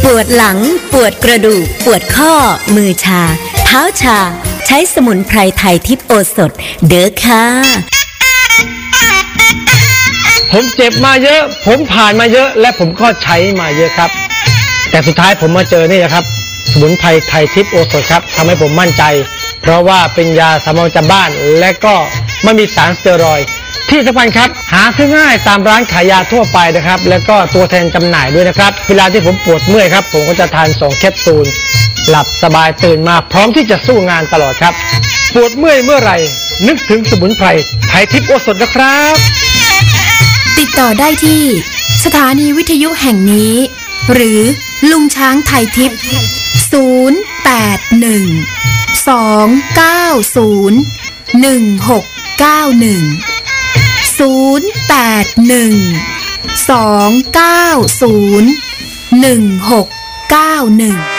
ปวดหลังปวดกระดูกปวดข้อมือชาเท้าชาใช้สมุนไพรไทยทิพย์โอสถเด้อค่ะผมเจ็บมาเยอะผมผ่านมาเยอะและผมก็ใช้มาเยอะครับแต่สุดท้ายผมมาเจอนี่นะครับสมุนไพรไทยทิพย์โอสถครับทำให้ผมมั่นใจเพราะว่าเป็นยาสามัญประจำบ้านและก็ไม่มีสารสเตียรอยด์ที่สำคัญครับหาซื้อง่ายตามร้านขายยาทั่วไปนะครับแล้วก็ตัวแทนจำหน่ายด้วยนะครับเวลาที่ผมปวดเมื่อยครับผมก็จะทาน2แคปซูลหลับสบายตื่นมาพร้อมที่จะสู้งานตลอดครับปวดเมื่อยเมื่อไหร่นึกถึงสมุนไพรไทยทิพย์โอสถนะครับติดต่อได้ที่สถานีวิทยุแห่งนี้หรือลุงช้างไทยทิพย์081-290-1691 081-290-1691